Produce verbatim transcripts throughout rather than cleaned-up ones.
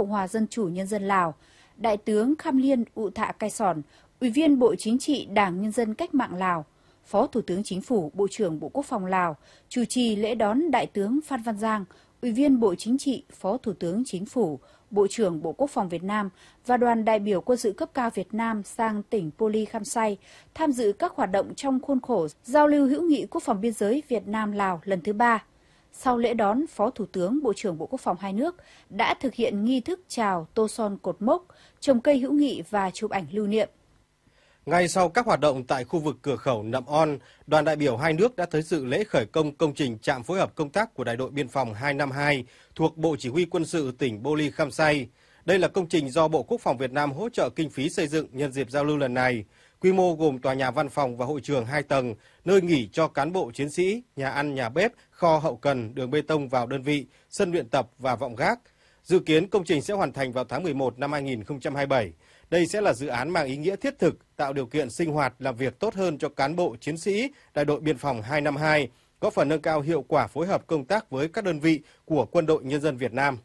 Cộng hòa Dân chủ Nhân dân Lào, Đại tướng Kham Liên Ụ Thạ Cai Sòn, Ủy viên Bộ Chính trị Đảng Nhân dân Cách mạng Lào, Phó Thủ tướng Chính phủ, Bộ trưởng Bộ Quốc phòng Lào, chủ trì lễ đón Đại tướng Phan Văn Giang, Ủy viên Bộ Chính trị, Phó Thủ tướng Chính phủ, Bộ trưởng Bộ Quốc phòng Việt Nam và đoàn đại biểu quân sự cấp cao Việt Nam sang tỉnh Poli Kham Say tham dự các hoạt động trong khuôn khổ giao lưu hữu nghị quốc phòng biên giới Việt Nam-Lào lần thứ ba. Sau lễ đón, Phó Thủ tướng, Bộ trưởng Bộ Quốc phòng hai nước đã thực hiện nghi thức chào tô son cột mốc, trồng cây hữu nghị và chụp ảnh lưu niệm. Ngay sau các hoạt động tại khu vực cửa khẩu Nậm On, đoàn đại biểu hai nước đã tới dự lễ khởi công công trình trạm phối hợp công tác của Đại đội Biên phòng hai năm hai thuộc Bộ Chỉ huy Quân sự tỉnh Poli Kham Say. Đây là công trình do Bộ Quốc phòng Việt Nam hỗ trợ kinh phí xây dựng nhân dịp giao lưu lần này. Quy mô gồm tòa nhà văn phòng và hội trường hai tầng, nơi nghỉ cho cán bộ chiến sĩ, nhà ăn, nhà bếp, kho hậu cần, đường bê tông vào đơn vị, sân luyện tập và vọng gác. Dự kiến công trình sẽ hoàn thành vào tháng mười một năm hai nghìn không trăm hai mươi bảy. Đây sẽ là dự án mang ý nghĩa thiết thực, tạo điều kiện sinh hoạt, làm việc tốt hơn cho cán bộ chiến sĩ Đại đội Biên phòng hai năm hai, góp phần nâng cao hiệu quả phối hợp công tác với các đơn vị của Quân đội Nhân dân Việt Nam.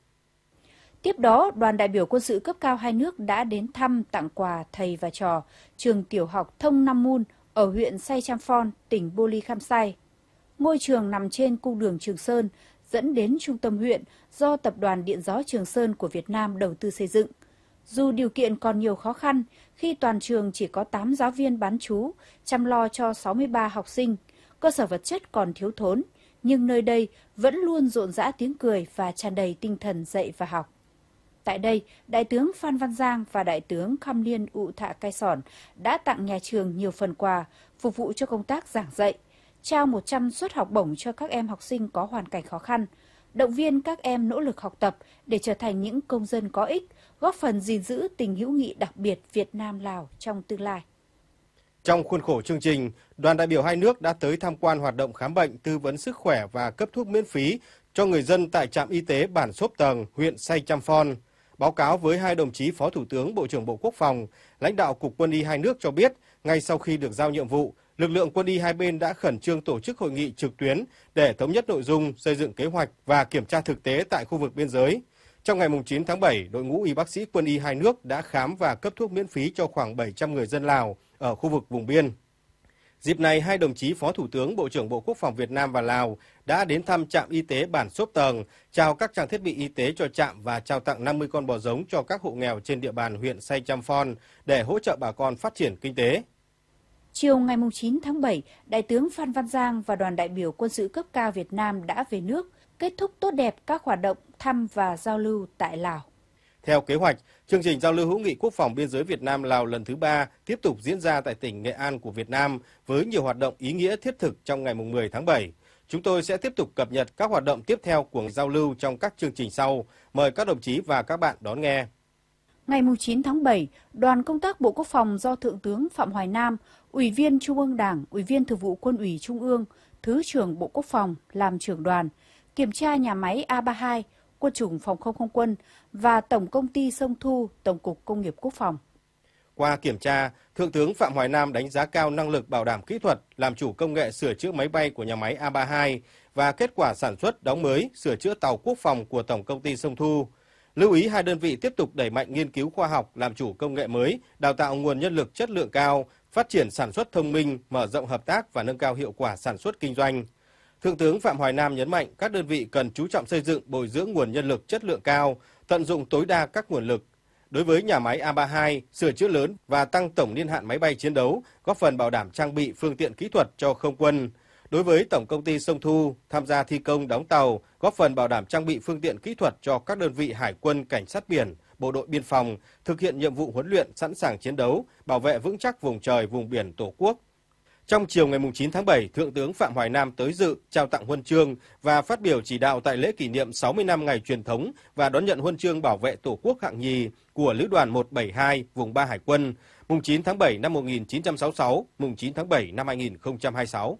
Tiếp đó, đoàn đại biểu quân sự cấp cao hai nước đã đến thăm, tặng quà thầy và trò trường tiểu học Thông Nam Mun ở huyện Say Cham Phon, tỉnh Poli Kham Say. Ngôi trường nằm trên cung đường Trường Sơn, dẫn đến trung tâm huyện do Tập đoàn Điện gió Trường Sơn của Việt Nam đầu tư xây dựng. Dù điều kiện còn nhiều khó khăn khi toàn trường chỉ có tám giáo viên bán trú, chăm lo cho sáu mươi ba học sinh, cơ sở vật chất còn thiếu thốn, nhưng nơi đây vẫn luôn rộn rã tiếng cười và tràn đầy tinh thần dạy và học. Tại đây, Đại tướng Phan Văn Giang và Đại tướng Kham Liên Ụ Thạ Cai Sòn đã tặng nhà trường nhiều phần quà phục vụ cho công tác giảng dạy, trao một trăm suất học bổng cho các em học sinh có hoàn cảnh khó khăn, động viên các em nỗ lực học tập để trở thành những công dân có ích, góp phần gìn giữ tình hữu nghị đặc biệt Việt Nam-Lào trong tương lai. Trong khuôn khổ chương trình, đoàn đại biểu hai nước đã tới tham quan hoạt động khám bệnh, tư vấn sức khỏe và cấp thuốc miễn phí cho người dân tại trạm y tế bản Xốp Tầng, huyện Say Cham Phon. Báo cáo với hai đồng chí Phó Thủ tướng, Bộ trưởng Bộ Quốc phòng, lãnh đạo Cục Quân y hai nước cho biết, ngay sau khi được giao nhiệm vụ, lực lượng quân y hai bên đã khẩn trương tổ chức hội nghị trực tuyến để thống nhất nội dung, xây dựng kế hoạch và kiểm tra thực tế tại khu vực biên giới. Trong ngày chín tháng bảy, đội ngũ y bác sĩ quân y hai nước đã khám và cấp thuốc miễn phí cho khoảng bảy trăm người dân Lào ở khu vực vùng biên. Dịp này, hai đồng chí Phó Thủ tướng, Bộ trưởng Bộ Quốc phòng Việt Nam và Lào đã đến thăm trạm y tế bản Xốp Tầng, trao các trang thiết bị y tế cho trạm và trao tặng năm mươi con bò giống cho các hộ nghèo trên địa bàn huyện Say Cham Phon để hỗ trợ bà con phát triển kinh tế. Chiều ngày chín tháng bảy, Đại tướng Phan Văn Giang và đoàn đại biểu quân sự cấp cao Việt Nam đã về nước, kết thúc tốt đẹp các hoạt động thăm và giao lưu tại Lào. Theo kế hoạch, chương trình giao lưu hữu nghị quốc phòng biên giới Việt Nam-Lào lần thứ ba tiếp tục diễn ra tại tỉnh Nghệ An của Việt Nam với nhiều hoạt động ý nghĩa thiết thực trong ngày mười tháng bảy. Chúng tôi sẽ tiếp tục cập nhật các hoạt động tiếp theo của giao lưu trong các chương trình sau. Mời các đồng chí và các bạn đón nghe. Ngày chín tháng bảy, đoàn công tác Bộ Quốc phòng do Thượng tướng Phạm Hoài Nam, Ủy viên Trung ương Đảng, Ủy viên Thường vụ Quân ủy Trung ương, Thứ trưởng Bộ Quốc phòng làm trưởng đoàn, kiểm tra nhà máy A ba mươi hai, Quân chủng Phòng không không quân và Tổng công ty Sông Thu, Tổng cục Công nghiệp Quốc phòng. Qua kiểm tra, Thượng tướng Phạm Hoài Nam đánh giá cao năng lực bảo đảm kỹ thuật, làm chủ công nghệ sửa chữa máy bay của nhà máy A ba mươi hai và kết quả sản xuất đóng mới, sửa chữa tàu quốc phòng của Tổng công ty Sông Thu. Lưu ý hai đơn vị tiếp tục đẩy mạnh nghiên cứu khoa học, làm chủ công nghệ mới, đào tạo nguồn nhân lực chất lượng cao, phát triển sản xuất thông minh, mở rộng hợp tác và nâng cao hiệu quả sản xuất kinh doanh. Thượng tướng Phạm Hoài Nam nhấn mạnh các đơn vị cần chú trọng xây dựng, bồi dưỡng nguồn nhân lực chất lượng cao, tận dụng tối đa các nguồn lực. Đối với nhà máy A ba mươi hai, sửa chữa lớn và tăng tổng niên hạn máy bay chiến đấu, góp phần bảo đảm trang bị phương tiện kỹ thuật cho không quân. Đối với Tổng công ty Sông Thu, tham gia thi công đóng tàu, góp phần bảo đảm trang bị phương tiện kỹ thuật cho các đơn vị hải quân, cảnh sát biển, bộ đội biên phòng, thực hiện nhiệm vụ huấn luyện sẵn sàng chiến đấu, bảo vệ vững chắc vùng trời, vùng biển Tổ quốc. Trong chiều ngày chín tháng bảy, Thượng tướng Phạm Hoài Nam tới dự, trao tặng huân chương và phát biểu chỉ đạo tại lễ kỷ niệm sáu mươi năm ngày truyền thống và đón nhận huân chương bảo vệ Tổ quốc hạng nhì của Lữ đoàn một bảy hai vùng ba Hải quân, mùng chín tháng bảy năm một nghìn chín trăm sáu mươi sáu, mùng chín tháng bảy năm hai nghìn không trăm hai mươi sáu.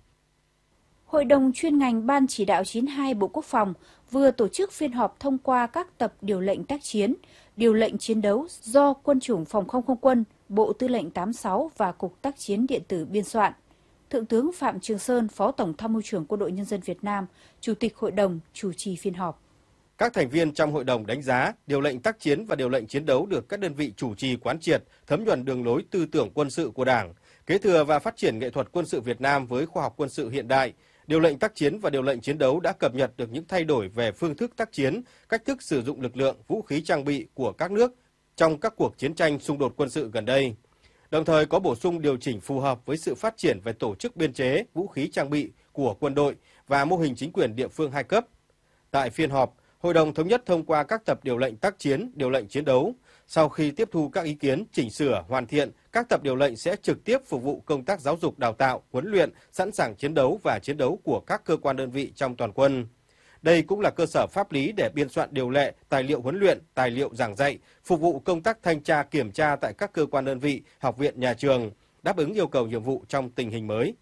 Hội đồng chuyên ngành Ban chỉ đạo chín mươi hai Bộ Quốc phòng vừa tổ chức phiên họp thông qua các tập điều lệnh tác chiến, điều lệnh chiến đấu do Quân chủng Phòng không không quân, Bộ Tư lệnh tám mươi sáu và Cục Tác chiến Điện tử biên soạn. Thượng tướng Phạm Trường Sơn, Phó Tổng Tham mưu trưởng Quân đội Nhân dân Việt Nam, Chủ tịch Hội đồng chủ trì phiên họp. Các thành viên trong hội đồng đánh giá, điều lệnh tác chiến và điều lệnh chiến đấu được các đơn vị chủ trì quán triệt, thấm nhuần đường lối tư tưởng quân sự của Đảng, kế thừa và phát triển nghệ thuật quân sự Việt Nam với khoa học quân sự hiện đại. Điều lệnh tác chiến và điều lệnh chiến đấu đã cập nhật được những thay đổi về phương thức tác chiến, cách thức sử dụng lực lượng, vũ khí trang bị của các nước trong các cuộc chiến tranh xung đột quân sự gần đây. Đồng thời có bổ sung điều chỉnh phù hợp với sự phát triển về tổ chức biên chế, vũ khí trang bị của quân đội và mô hình chính quyền địa phương hai cấp. Tại phiên họp, Hội đồng thống nhất thông qua các tập điều lệnh tác chiến, điều lệnh chiến đấu. Sau khi tiếp thu các ý kiến, chỉnh sửa, hoàn thiện, các tập điều lệnh sẽ trực tiếp phục vụ công tác giáo dục đào tạo, huấn luyện, sẵn sàng chiến đấu và chiến đấu của các cơ quan đơn vị trong toàn quân. Đây cũng là cơ sở pháp lý để biên soạn điều lệ, tài liệu huấn luyện, tài liệu giảng dạy, phục vụ công tác thanh tra kiểm tra tại các cơ quan đơn vị, học viện, nhà trường, đáp ứng yêu cầu nhiệm vụ trong tình hình mới.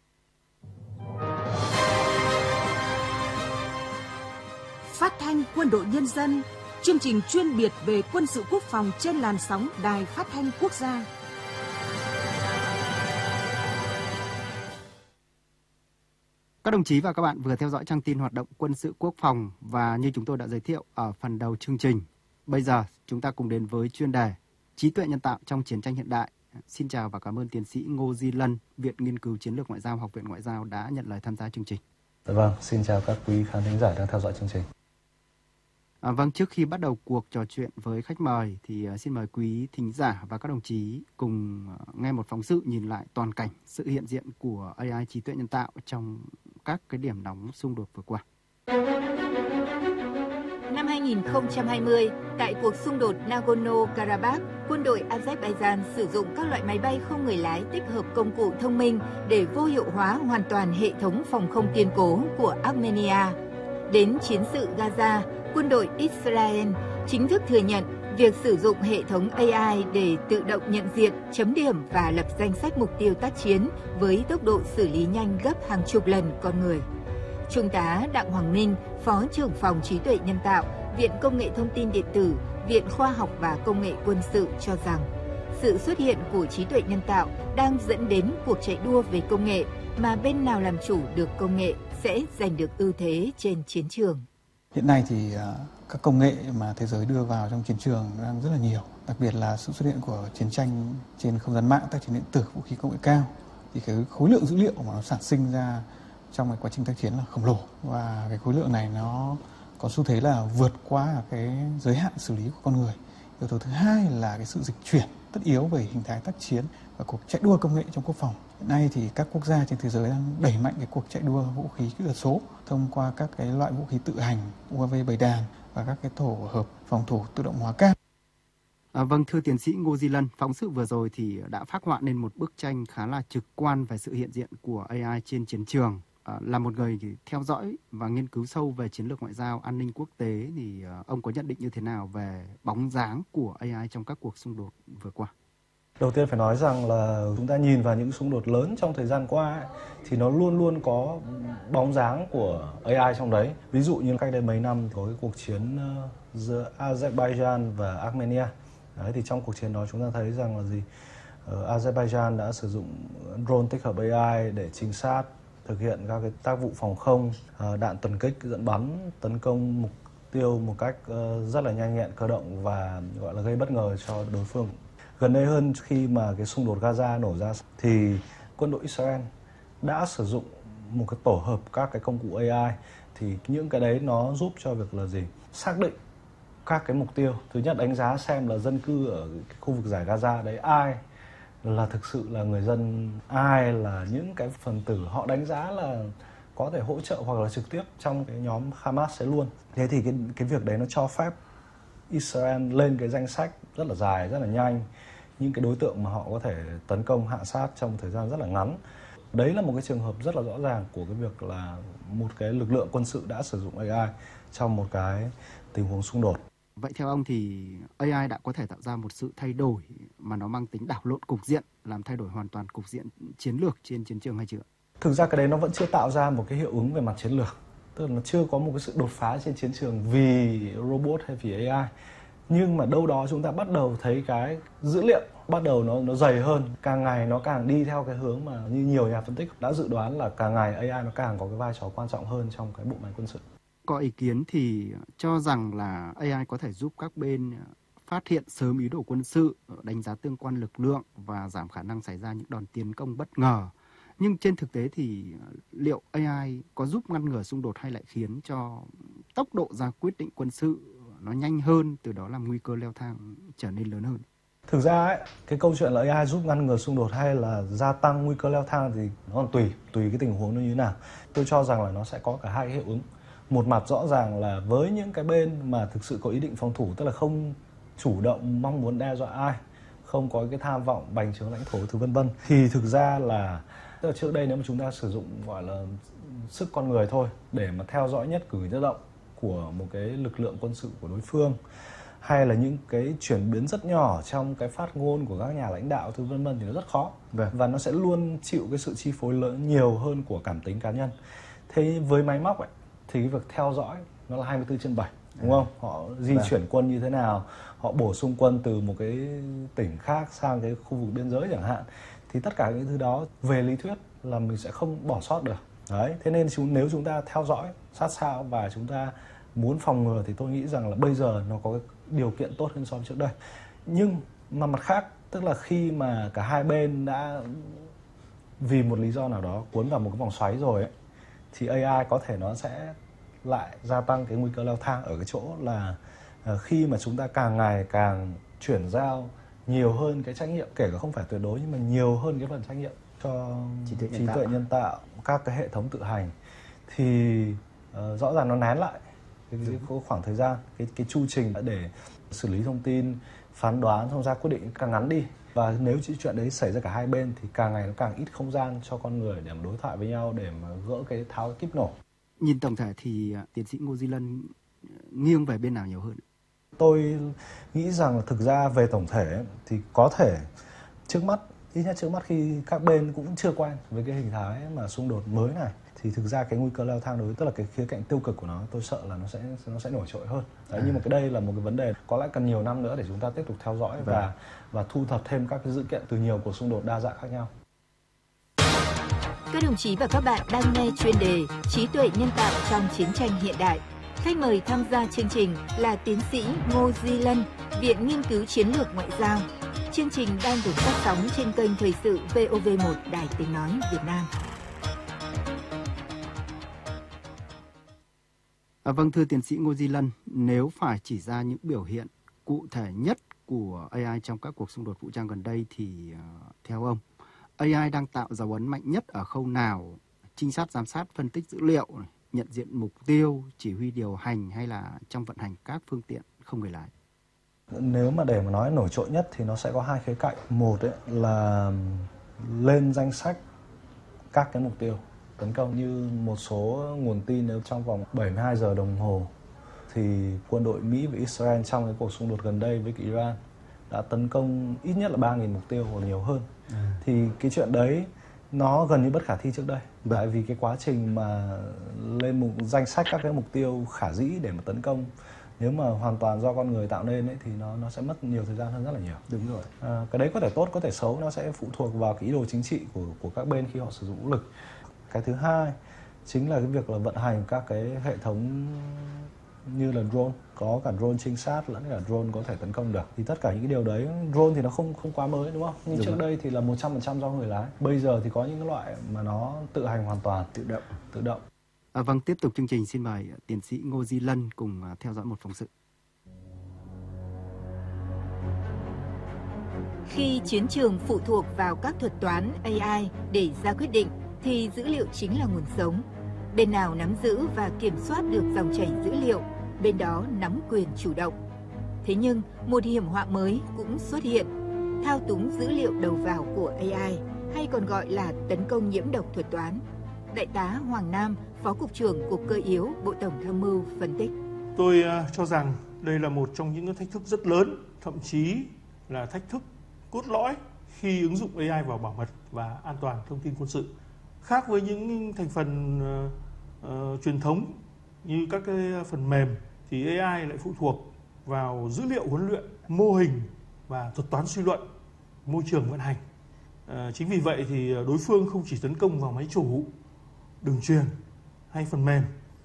Phát thanh Quân đội Nhân dân, chương trình chuyên biệt về quân sự quốc phòng trên làn sóng Đài Phát thanh Quốc gia. Các đồng chí và các bạn vừa theo dõi trang tin hoạt động quân sự quốc phòng và như chúng tôi đã giới thiệu ở phần đầu chương trình. Bây giờ chúng ta cùng đến với chuyên đề trí tuệ nhân tạo trong chiến tranh hiện đại. Xin chào và cảm ơn tiến sĩ Ngô Di Lân, Viện Nghiên cứu Chiến lược Ngoại giao, Học viện Ngoại giao đã nhận lời tham gia chương trình. Vâng, xin chào các quý khán thính giả đang theo dõi chương trình. À, vâng, trước khi bắt đầu cuộc trò chuyện với khách mời thì uh, xin mời quý thính giả và các đồng chí cùng uh, nghe một phóng sự nhìn lại toàn cảnh sự hiện diện của a i trí tuệ nhân tạo trong các cái điểm nóng xung đột vừa qua. Năm hai nghìn không trăm hai mươi, tại cuộc xung đột Nagorno-Karabakh, quân đội Azerbaijan sử dụng các loại máy bay không người lái tích hợp công cụ thông minh để vô hiệu hóa hoàn toàn hệ thống phòng không kiên cố của Armenia. Đến chiến sự Gaza, quân đội Israel chính thức thừa nhận việc sử dụng hệ thống a i để tự động nhận diện, chấm điểm và lập danh sách mục tiêu tác chiến với tốc độ xử lý nhanh gấp hàng chục lần con người. Trung tá Đặng Hoàng Ninh, Phó trưởng phòng trí tuệ nhân tạo, Viện Công nghệ Thông tin Điện tử, Viện Khoa học và Công nghệ Quân sự cho rằng sự xuất hiện của trí tuệ nhân tạo đang dẫn đến cuộc chạy đua về công nghệ mà bên nào làm chủ được công nghệ sẽ giành được ưu thế trên chiến trường. Hiện nay thì các công nghệ mà thế giới đưa vào trong chiến trường đang rất là nhiều, đặc biệt là sự xuất hiện của chiến tranh trên không gian mạng, tác chiến điện tử, vũ khí công nghệ cao. Thì cái khối lượng dữ liệu mà nó sản sinh ra trong cái quá trình tác chiến là khổng lồ, và cái khối lượng này nó có xu thế là vượt qua cái giới hạn xử lý của con người. Yếu tố thứ hai là cái sự dịch chuyển tất yếu về hình thái tác chiến và cuộc chạy đua công nghệ trong quốc phòng. Hiện nay thì các quốc gia trên thế giới đang đẩy mạnh cái cuộc chạy đua vũ khí kỹ thuật số thông qua các cái loại vũ khí tự hành, u a vê bầy đàn và các cái tổ hợp phòng thủ tự động hóa cao. À, vâng, thưa tiến sĩ Ngô Di Lân, phóng sự vừa rồi thì đã phác họa nên một bức tranh khá là trực quan về sự hiện diện của a i trên chiến trường. À, là một người thì theo dõi và nghiên cứu sâu về chiến lược ngoại giao, an ninh quốc tế thì uh, ông có nhận định như thế nào về bóng dáng của a i trong các cuộc xung đột vừa qua? Đầu tiên phải nói rằng là chúng ta nhìn vào những xung đột lớn trong thời gian qua ấy, thì nó luôn luôn có bóng dáng của a i trong đấy. Ví dụ như cách đây mấy năm có cái cuộc chiến giữa Azerbaijan và Armenia. Đấy, thì trong cuộc chiến đó chúng ta thấy rằng là gì? Uh, Azerbaijan đã sử dụng drone tích hợp a i để trinh sát, thực hiện các cái tác vụ phòng không, đạn tuần kích, dẫn bắn, tấn công mục tiêu một cách rất là nhanh nhẹn, cơ động và gọi là gây bất ngờ cho đối phương. Gần đây hơn, khi mà cái xung đột Gaza nổ ra thì quân đội Israel đã sử dụng một cái tổ hợp các cái công cụ a i, thì những cái đấy nó giúp cho việc là gì? Xác định các cái mục tiêu. Thứ nhất, đánh giá xem là dân cư ở cái khu vực giải Gaza đấy ai là thực sự là người dân, ai là những cái phần tử họ đánh giá là có thể hỗ trợ hoặc là trực tiếp trong cái nhóm Hamas ấy luôn. Thế thì cái, cái việc đấy nó cho phép Israel lên cái danh sách rất là dài, rất là nhanh những cái đối tượng mà họ có thể tấn công, hạ sát trong thời gian rất là ngắn. Đấy là một cái trường hợp rất là rõ ràng của cái việc là một cái lực lượng quân sự đã sử dụng a i trong một cái tình huống xung đột. Vậy theo ông thì a i đã có thể tạo ra một sự thay đổi mà nó mang tính đảo lộn cục diện, làm thay đổi hoàn toàn cục diện chiến lược trên chiến trường hay chưa? Thực ra cái đấy nó vẫn chưa tạo ra một cái hiệu ứng về mặt chiến lược. Tức là nó chưa có một cái sự đột phá trên chiến trường vì robot hay vì a i. Nhưng mà đâu đó chúng ta bắt đầu thấy cái dữ liệu bắt đầu nó nó dày hơn. Càng ngày nó càng đi theo cái hướng mà như nhiều nhà phân tích đã dự đoán là càng ngày a i nó càng có cái vai trò quan trọng hơn trong cái bộ máy quân sự. Có ý kiến thì cho rằng là a i có thể giúp các bên phát hiện sớm ý đồ quân sự, đánh giá tương quan lực lượng và giảm khả năng xảy ra những đòn tiến công bất ngờ. Nhưng trên thực tế thì liệu a i có giúp ngăn ngừa xung đột hay lại khiến cho tốc độ ra quyết định quân sự nó nhanh hơn, từ đó làm nguy cơ leo thang trở nên lớn hơn? Thực ra ấy, cái câu chuyện là a i giúp ngăn ngừa xung đột hay là gia tăng nguy cơ leo thang thì nó còn tùy, tùy cái tình huống nó như thế nào. Tôi cho rằng là nó sẽ có cả hai cái hiệu ứng. Một mặt rõ ràng là với những cái bên mà thực sự có ý định phòng thủ, tức là không chủ động mong muốn đe dọa ai, không có cái tham vọng bành trướng lãnh thổ thứ vân vân, thì thực ra là tức là trước đây nếu mà chúng ta sử dụng gọi là sức con người thôi để mà theo dõi nhất cử nhất động của một cái lực lượng quân sự của đối phương, hay là những cái chuyển biến rất nhỏ trong cái phát ngôn của các nhà lãnh đạo thứ vân vân thì nó rất khó. Vâng. Và nó sẽ luôn chịu cái sự chi phối lớn nhiều hơn của cảm tính cá nhân. Thế với máy móc ấy, thì cái việc theo dõi nó là hai mươi tư trên bảy, đúng không? Họ di vâng. chuyển quân như thế nào, họ bổ sung quân từ một cái tỉnh khác sang cái khu vực biên giới chẳng hạn, thì tất cả những thứ đó về lý thuyết là mình sẽ không bỏ sót được. Đấy, thế nên chúng, nếu chúng ta theo dõi sát sao và chúng ta muốn phòng ngừa thì tôi nghĩ rằng là bây giờ nó có cái điều kiện tốt hơn so với trước đây. Nhưng mà mặt khác, tức là khi mà cả hai bên đã vì một lý do nào đó cuốn vào một cái vòng xoáy rồi ấy, thì a i có thể nó sẽ lại gia tăng cái nguy cơ leo thang ở cái chỗ là khi mà chúng ta càng ngày càng chuyển giao nhiều hơn cái trách nhiệm, kể cả không phải tuyệt đối nhưng mà nhiều hơn cái phần trách nhiệm cho trí tuệ nhân, tuệ nhân tạo, các cái hệ thống tự hành, thì uh, rõ ràng nó nén lại cái, cái khoảng thời gian, cái cái chu trình để xử lý thông tin, phán đoán, xong ra quyết định càng ngắn đi. Và nếu chuyện đấy xảy ra cả hai bên thì càng ngày nó càng ít không gian cho con người để mà đối thoại với nhau, để mà gỡ cái tháo cái kíp nổ. Nhìn tổng thể thì tiến sĩ Ngô Duy Lân nghiêng về bên nào nhiều hơn? Tôi nghĩ rằng là thực ra về tổng thể thì có thể trước mắt, ít nhất trước mắt khi các bên cũng chưa quen với cái hình thái mà xung đột mới này, thì thực ra cái nguy cơ leo thang đối, tức là cái khía cạnh tiêu cực của nó, tôi sợ là nó sẽ nó sẽ nổi trội hơn. Đấy, à. Nhưng mà cái đây là một cái vấn đề có lẽ cần nhiều năm nữa để chúng ta tiếp tục theo dõi vâng. và và thu thập thêm các cái dữ kiện từ nhiều cuộc xung đột đa dạng khác nhau. Các đồng chí và các bạn đang nghe chuyên đề Trí tuệ nhân tạo trong chiến tranh hiện đại. Khách mời tham gia chương trình là tiến sĩ Ngô Duy Lân, Viện Nghiên cứu Chiến lược Ngoại giao. Chương trình đang được phát sóng trên kênh Thời sự vê o vê một Đài Tiếng nói Việt Nam. À, vâng, thưa tiến sĩ Ngô Duy Lân, nếu phải chỉ ra những biểu hiện cụ thể nhất của a i trong các cuộc xung đột vũ trang gần đây thì uh, theo ông, a i đang tạo dấu ấn mạnh nhất ở khâu nào? Trinh sát, giám sát, phân tích dữ liệu, nhận diện mục tiêu, chỉ huy điều hành, hay là trong vận hành các phương tiện không người lái? Nếu mà để mà nói nổi trội nhất thì nó sẽ có hai khía cạnh. Một ấy là lên danh sách các cái mục tiêu tấn công. Như một số nguồn tin, nếu trong vòng bảy mươi hai giờ đồng hồ thì quân đội Mỹ và Israel trong cái cuộc xung đột gần đây với Iran đã tấn công ít nhất là ba nghìn mục tiêu hoặc nhiều hơn. À. Thì cái chuyện đấy nó gần như bất khả thi trước đây. Tại vì cái quá trình mà lên một danh sách các cái mục tiêu khả dĩ để mà tấn công, nếu mà hoàn toàn do con người tạo nên ấy, thì nó nó sẽ mất nhiều thời gian hơn rất là nhiều. Đúng rồi. À, cái đấy có thể tốt, có thể xấu, nó sẽ phụ thuộc vào cái ý đồ chính trị của của các bên khi họ sử dụng vũ lực. Cái thứ hai chính là cái việc là vận hành các cái hệ thống như là drone, có cả drone trinh sát lẫn cả drone có thể tấn công được. Thì tất cả những cái điều đấy, drone thì nó không không quá mới, đúng không? Nhưng đúng trước rồi. Đây thì là một trăm phần trăm do người lái. Bây giờ thì có những cái loại mà nó tự hành hoàn toàn, tự động, tự động. À, vâng, tiếp tục chương trình, xin mời tiến sĩ Ngô Duy Lân cùng theo dõi một phóng sự. Khi chiến trường phụ thuộc vào các thuật toán a i để ra quyết định, thì dữ liệu chính là nguồn sống. Bên nào nắm giữ và kiểm soát được dòng chảy dữ liệu, bên đó nắm quyền chủ động. Thế nhưng, một hiểm họa mới cũng xuất hiện. Thao túng dữ liệu đầu vào của a i, hay còn gọi là tấn công nhiễm độc thuật toán. Đại tá Hoàng Nam, Phó Cục trưởng Cục Cơ yếu, Bộ Tổng tham mưu phân tích. Tôi cho rằng đây là một trong những thách thức rất lớn, thậm chí là thách thức cốt lõi khi ứng dụng a i vào bảo mật và an toàn thông tin quân sự. Khác với những thành phần uh, uh, truyền thống như các cái phần mềm, thì a i lại phụ thuộc vào dữ liệu huấn luyện, mô hình và thuật toán suy luận, môi trường vận hành. Uh, chính vì vậy thì đối phương không chỉ tấn công vào máy chủ, đường truyền hay phần mềm,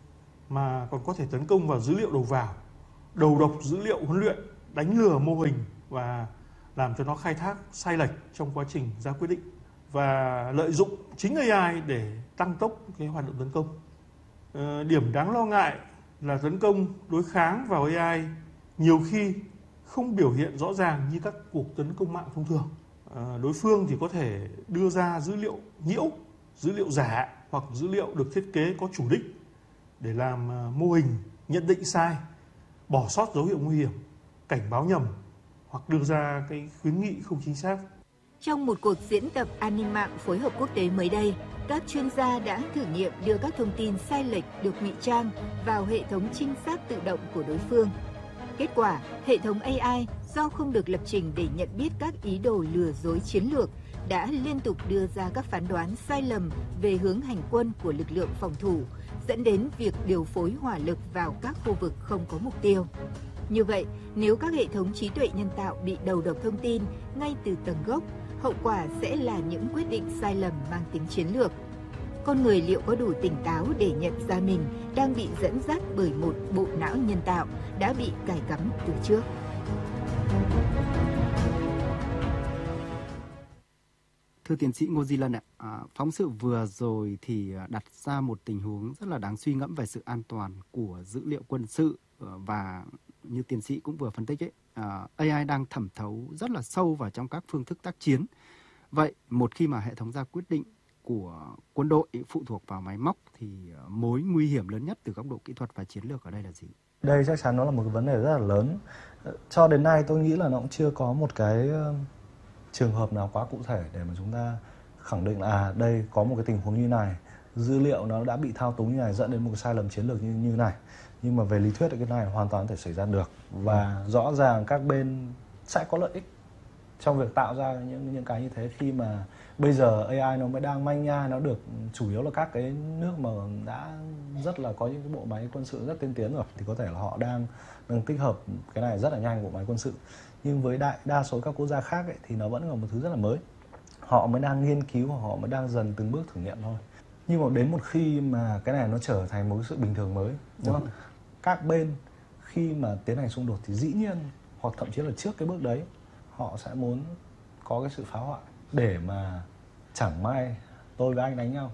mà còn có thể tấn công vào dữ liệu đầu vào, đầu độc dữ liệu huấn luyện, đánh lừa mô hình và làm cho nó khai thác sai lệch trong quá trình ra quyết định, và lợi dụng chính a i để tăng tốc cái hoạt động tấn công. À, điểm đáng lo ngại là tấn công đối kháng vào a i nhiều khi không biểu hiện rõ ràng như các cuộc tấn công mạng thông thường. À, đối phương thì có thể đưa ra dữ liệu nhiễu, dữ liệu giả hoặc dữ liệu được thiết kế có chủ đích để làm mô hình nhận định sai, bỏ sót dấu hiệu nguy hiểm, cảnh báo nhầm hoặc đưa ra cái khuyến nghị không chính xác. Trong một cuộc diễn tập an ninh mạng phối hợp quốc tế mới đây, các chuyên gia đã thử nghiệm đưa các thông tin sai lệch được ngụy trang vào hệ thống trinh sát tự động của đối phương. Kết quả, hệ thống a i do không được lập trình để nhận biết các ý đồ lừa dối chiến lược đã liên tục đưa ra các phán đoán sai lầm về hướng hành quân của lực lượng phòng thủ, dẫn đến việc điều phối hỏa lực vào các khu vực không có mục tiêu. Như vậy, nếu các hệ thống trí tuệ nhân tạo bị đầu độc thông tin ngay từ tầng gốc, hậu quả sẽ là những quyết định sai lầm mang tính chiến lược. Con người liệu có đủ tỉnh táo để nhận ra mình đang bị dẫn dắt bởi một bộ não nhân tạo đã bị cài cắm từ trước? Thưa tiến sĩ Ngô Di Lân ạ, à, phóng sự vừa rồi thì đặt ra một tình huống rất là đáng suy ngẫm về sự an toàn của dữ liệu quân sự, và như tiến sĩ cũng vừa phân tích ấy, à, a i đang thẩm thấu rất là sâu vào trong các phương thức tác chiến. Vậy một khi mà hệ thống ra quyết định của quân đội phụ thuộc vào máy móc thì mối nguy hiểm lớn nhất từ góc độ kỹ thuật và chiến lược ở đây là gì? Đây chắc chắn nó là một cái vấn đề rất là lớn. Cho đến nay tôi nghĩ là nó cũng chưa có một cái trường hợp nào quá cụ thể để mà chúng ta khẳng định là à, đây có một cái tình huống như này, dữ liệu nó đã bị thao túng như này dẫn đến một cái sai lầm chiến lược như như này. Nhưng mà về lý thuyết thì cái này hoàn toàn có thể xảy ra được, và rõ ràng các bên sẽ có lợi ích trong việc tạo ra những những cái như thế. Khi mà bây giờ a i nó mới đang manh nha, nó được chủ yếu là các cái nước mà đã rất là có những cái bộ máy quân sự rất tiên tiến rồi, thì có thể là họ đang đang tích hợp cái này rất là nhanh, bộ máy quân sự. Nhưng với đại đa số các quốc gia khác ấy, thì nó vẫn là một thứ rất là mới, họ mới đang nghiên cứu, họ mới đang dần từng bước thử nghiệm thôi. Nhưng mà đến một khi mà cái này nó trở thành một sự bình thường mới, đúng không? Các bên khi mà tiến hành xung đột thì dĩ nhiên, hoặc thậm chí là trước cái bước đấy, họ sẽ muốn có cái sự phá hoại để mà chẳng may tôi với anh đánh nhau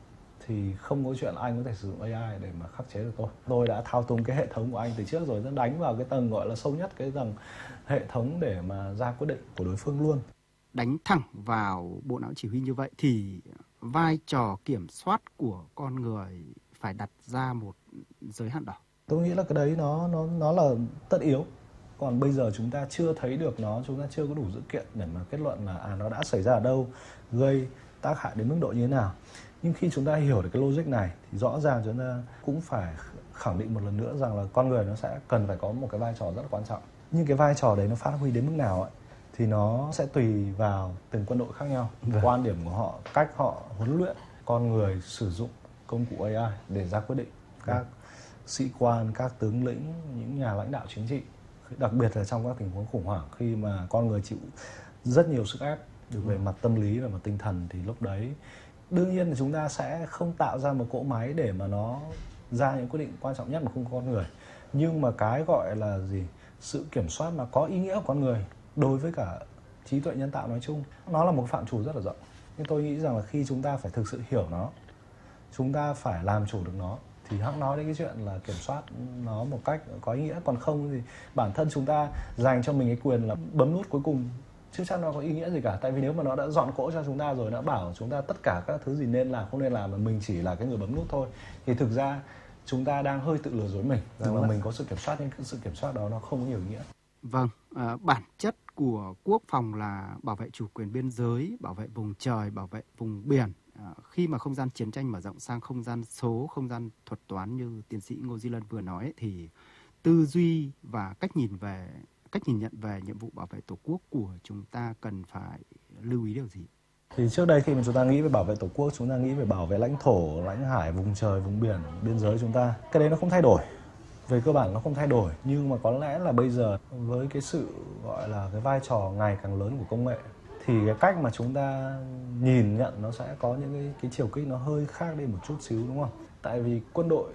thì không có chuyện là anh có thể sử dụng a i để mà khắc chế được tôi. Tôi đã thao túng cái hệ thống của anh từ trước rồi, nó đánh vào cái tầng gọi là sâu nhất, cái tầng hệ thống để mà ra quyết định của đối phương luôn. Đánh thẳng vào bộ não chỉ huy như vậy thì vai trò kiểm soát của con người phải đặt ra một giới hạn đỏ. Tôi nghĩ là cái đấy nó nó nó là tất yếu. Còn bây giờ chúng ta chưa thấy được nó, chúng ta chưa có đủ dữ kiện để mà kết luận là à, nó đã xảy ra ở đâu, gây tác hại đến mức độ như thế nào. Nhưng khi chúng ta hiểu được cái logic này thì rõ ràng chúng ta cũng phải khẳng định một lần nữa rằng là con người nó sẽ cần phải có một cái vai trò rất là quan trọng. Nhưng cái vai trò đấy nó phát huy đến mức nào ấy, thì nó sẽ tùy vào từng quân đội khác nhau, vâng. Quan điểm của họ, cách họ huấn luyện con người sử dụng công cụ a i để ra quyết định. Các vâng. sĩ quan, các tướng lĩnh, những nhà lãnh đạo chính trị, đặc biệt là trong các tình huống khủng hoảng, khi mà con người chịu rất nhiều sức ép được về mặt tâm lý và mặt tinh thần, thì lúc đấy đương nhiên là chúng ta sẽ không tạo ra một cỗ máy để mà nó ra những quyết định quan trọng nhất mà không có con người. Nhưng mà cái gọi là gì, sự kiểm soát mà có ý nghĩa của con người đối với cả trí tuệ nhân tạo nói chung, nó là một phạm trù rất là rộng. Nhưng tôi nghĩ rằng là khi chúng ta phải thực sự hiểu nó, chúng ta phải làm chủ được nó, thì hẵng nói đến cái chuyện là kiểm soát nó một cách có ý nghĩa. Còn không thì bản thân chúng ta dành cho mình cái quyền là bấm nút cuối cùng, chứ chắc nó có ý nghĩa gì cả. Tại vì nếu mà nó đã dọn cỗ cho chúng ta rồi, nó bảo chúng ta tất cả các thứ gì nên làm, không nên làm, mà mình chỉ là cái người bấm nút thôi, thì thực ra chúng ta đang hơi tự lừa dối mình rằng là mình có sự kiểm soát, nhưng cái sự kiểm soát đó nó không có nhiều ý nghĩa. Vâng, à, bản chất của quốc phòng là bảo vệ chủ quyền biên giới, bảo vệ vùng trời, bảo vệ vùng biển. À, khi mà không gian chiến tranh mở rộng sang không gian số, không gian thuật toán như tiến sĩ Ngô Di Lân vừa nói, thì tư duy và cách nhìn về cách nhìn nhận về nhiệm vụ bảo vệ Tổ quốc của chúng ta cần phải lưu ý điều gì? Thì trước đây khi mà chúng ta nghĩ về bảo vệ Tổ quốc, chúng ta nghĩ về bảo vệ lãnh thổ, lãnh hải, vùng trời, vùng biển, biên giới chúng ta. Cái đấy nó không thay đổi. Về cơ bản nó không thay đổi, nhưng mà có lẽ là bây giờ với cái sự gọi là cái vai trò ngày càng lớn của công nghệ, thì cái cách mà chúng ta nhìn nhận nó sẽ có những cái, cái chiều kích nó hơi khác đi một chút xíu, đúng không? Tại vì quân đội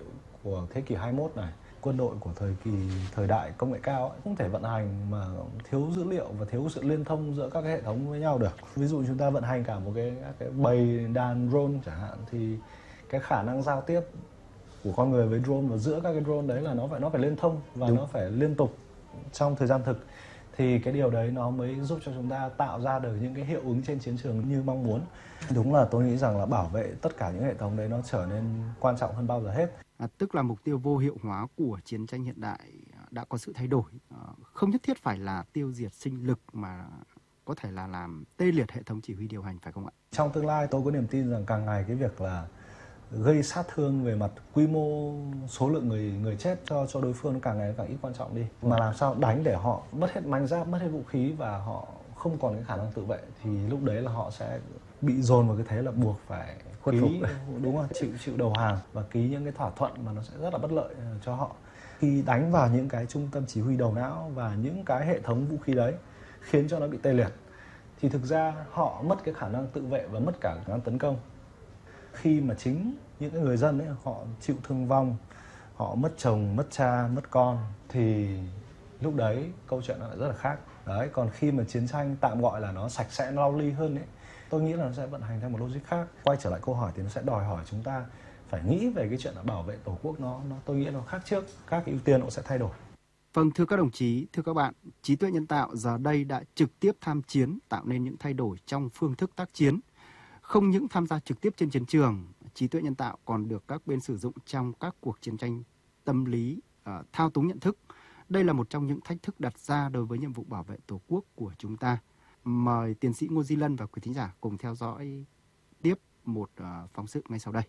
của thế kỷ hai mươi mốt này, quân đội của thời kỳ thời đại công nghệ cao ấy, không thể vận hành mà thiếu dữ liệu và thiếu sự liên thông giữa các cái hệ thống với nhau được. Ví dụ chúng ta vận hành cả một cái cái bầy đàn drone chẳng hạn, thì cái khả năng giao tiếp của con người với drone và giữa các cái drone đấy là nó phải nó phải liên thông và Đúng. nó phải liên tục trong thời gian thực, thì cái điều đấy nó mới giúp cho chúng ta tạo ra được những cái hiệu ứng trên chiến trường như mong muốn. Đúng là tôi nghĩ rằng là bảo vệ tất cả những hệ thống đấy nó trở nên quan trọng hơn bao giờ hết. À, tức là mục tiêu vô hiệu hóa của chiến tranh hiện đại đã có sự thay đổi, à, không nhất thiết phải là tiêu diệt sinh lực mà có thể là làm tê liệt hệ thống chỉ huy điều hành, phải không ạ? Trong tương lai tôi có niềm tin rằng càng ngày cái việc là gây sát thương về mặt quy mô số lượng người người chết cho cho đối phương nó càng ngày càng ít quan trọng đi, mà làm sao đánh để họ mất hết manh giáp, mất hết vũ khí và họ không còn cái khả năng tự vệ, thì lúc đấy là họ sẽ bị dồn vào cái thế là buộc phải khuất phục, đúng không? chịu chịu đầu hàng và ký những cái thỏa thuận mà nó sẽ rất là bất lợi cho họ. Khi đánh vào những cái trung tâm chỉ huy đầu não và những cái hệ thống vũ khí đấy khiến cho nó bị tê liệt, thì thực ra họ mất cái khả năng tự vệ và mất cả khả năng tấn công. Khi mà chính những cái người dân ấy họ chịu thương vong, họ mất chồng, mất cha, mất con, thì lúc đấy câu chuyện nó lại rất là khác. Đấy, còn khi mà chiến tranh tạm gọi là nó sạch sẽ, nó lau ly hơn ấy, tôi nghĩ là nó sẽ vận hành theo một logic khác. Quay trở lại câu hỏi thì nó sẽ đòi hỏi chúng ta phải nghĩ về cái chuyện là bảo vệ tổ quốc, nó, nó tôi nghĩ nó khác trước, các cái ưu tiên nó sẽ thay đổi. Vâng, thưa các đồng chí, thưa các bạn, trí tuệ nhân tạo giờ đây đã trực tiếp tham chiến, tạo nên những thay đổi trong phương thức tác chiến. Không những tham gia trực tiếp trên chiến trường, trí tuệ nhân tạo còn được các bên sử dụng trong các cuộc chiến tranh tâm lý, uh, thao túng nhận thức. Đây là một trong những thách thức đặt ra đối với nhiệm vụ bảo vệ Tổ quốc của chúng ta. Mời tiến sĩ Ngô Di Lân và quý thính giả cùng theo dõi tiếp một uh, phóng sự ngay sau đây.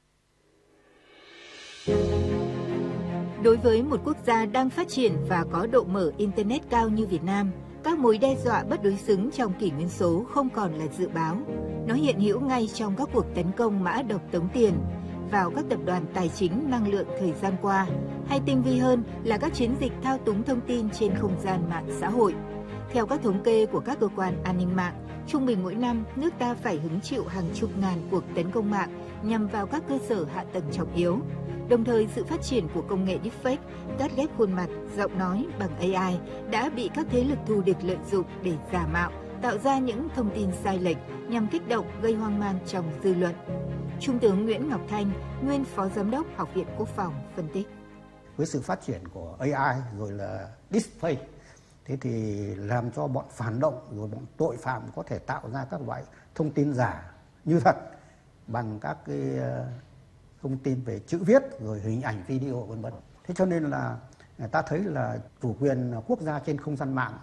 Đối với một quốc gia đang phát triển và có độ mở Internet cao như Việt Nam, các mối đe dọa bất đối xứng trong kỷ nguyên số không còn là dự báo. Nó hiện hữu ngay trong các cuộc tấn công mã độc tống tiền vào các tập đoàn tài chính năng lượng thời gian qua, hay tinh vi hơn là các chiến dịch thao túng thông tin trên không gian mạng xã hội. Theo các thống kê của các cơ quan an ninh mạng, trung bình mỗi năm nước ta phải hứng chịu hàng chục ngàn cuộc tấn công mạng nhằm vào các cơ sở hạ tầng trọng yếu. Đồng thời, sự phát triển của công nghệ deepfake, cắt ghép khuôn mặt, giọng nói bằng a i đã bị các thế lực thù địch lợi dụng để giả mạo, tạo ra những thông tin sai lệch nhằm kích động gây hoang mang trong dư luận. Trung tướng Nguyễn Ngọc Thanh, nguyên Phó Giám đốc Học viện Quốc phòng phân tích. Với sự phát triển của a i rồi là deepfake, thế thì làm cho bọn phản động rồi bọn tội phạm có thể tạo ra các loại thông tin giả như thật bằng các cái thông tin về chữ viết rồi hình ảnh, video vân vân. Thế cho nên là ta thấy là chủ quyền quốc gia trên không gian mạng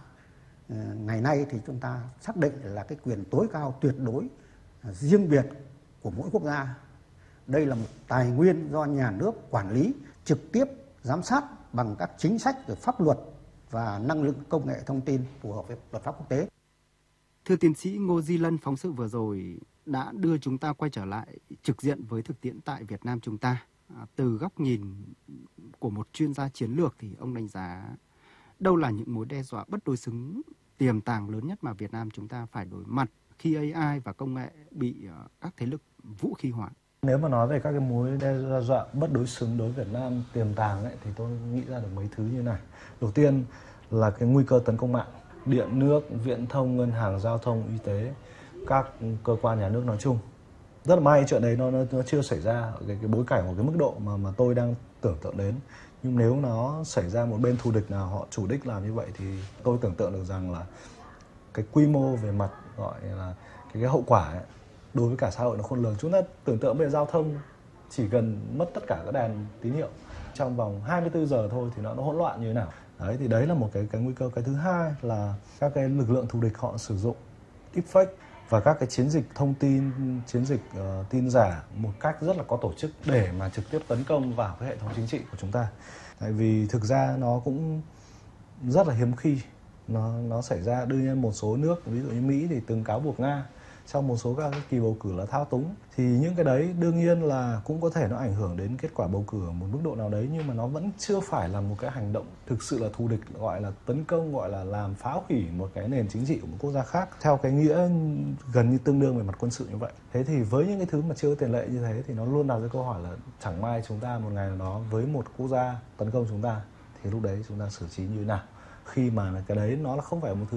ngày nay thì chúng ta xác định là cái quyền tối cao tuyệt đối riêng biệt của mỗi quốc gia. Đây là một tài nguyên do nhà nước quản lý, trực tiếp giám sát bằng các chính sách về pháp luật và năng lực công nghệ thông tin phù hợp với luật pháp quốc tế. Thưa tiến sĩ Ngô Di Lân, phóng sự vừa rồi đã đưa chúng ta quay trở lại trực diện với thực tiễn tại Việt Nam chúng ta. À, từ góc nhìn của một chuyên gia chiến lược thì ông đánh giá đâu là những mối đe dọa bất đối xứng tiềm tàng lớn nhất mà Việt Nam chúng ta phải đối mặt khi a i và công nghệ bị uh, các thế lực vũ khí hóa? Nếu mà nói về các cái mối đe dọa bất đối xứng đối với Việt Nam tiềm tàng ấy, thì tôi nghĩ ra được mấy thứ như này. Đầu tiên là cái nguy cơ tấn công mạng, điện nước, viễn thông, ngân hàng, giao thông, y tế, các cơ quan nhà nước nói chung. Rất là may chuyện đấy nó, nó, nó chưa xảy ra ở cái, cái bối cảnh của cái mức độ mà, mà tôi đang tưởng tượng đến. Nhưng nếu nó xảy ra một bên thù địch nào họ chủ đích làm như vậy thì tôi tưởng tượng được rằng là cái quy mô về mặt gọi là cái, cái hậu quả ấy, đối với cả xã hội nó khôn lường. Chúng ta tưởng tượng về giao thông chỉ cần mất tất cả các đèn tín hiệu trong vòng hai mươi tư giờ thôi thì nó, nó hỗn loạn như thế nào. Đấy, thì đấy là một cái, cái nguy cơ. Cái thứ hai là các cái lực lượng thù địch họ sử dụng deepfake và các cái chiến dịch thông tin, chiến dịch uh, tin giả một cách rất là có tổ chức để mà trực tiếp tấn công vào cái hệ thống chính trị của chúng ta. Tại vì thực ra nó cũng rất là hiếm khi nó nó xảy ra. Đương nhiên một số nước ví dụ như Mỹ thì từng cáo buộc Nga trong một số các kỳ bầu cử là thao túng, thì những cái đấy đương nhiên là cũng có thể nó ảnh hưởng đến kết quả bầu cử ở một mức độ nào đấy, nhưng mà nó vẫn chưa phải là một cái hành động thực sự là thù địch, gọi là tấn công, gọi là làm phá hủy một cái nền chính trị của một quốc gia khác theo cái nghĩa gần như tương đương về mặt quân sự như vậy. Thế thì với những cái thứ mà chưa có tiền lệ như thế thì nó luôn đặt ra câu hỏi là chẳng may chúng ta một ngày nào đó với một quốc gia tấn công chúng ta thì lúc đấy chúng ta xử trí như thế nào, khi mà cái đấy nó là không phải một thứ